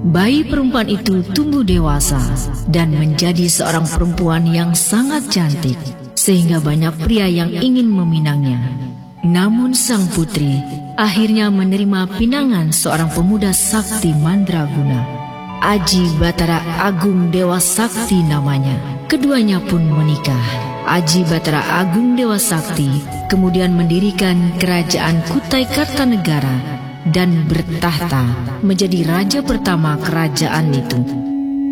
Bayi perempuan itu tumbuh dewasa dan menjadi seorang perempuan yang sangat cantik, sehingga banyak pria yang ingin meminangnya. Namun sang putri akhirnya menerima pinangan seorang pemuda sakti mandraguna, Aji Batara Agung Dewa Sakti namanya. Keduanya pun menikah. Aji Batara Agung Dewa Sakti kemudian mendirikan kerajaan Kutai Kartanegara dan bertahta menjadi raja pertama kerajaan itu.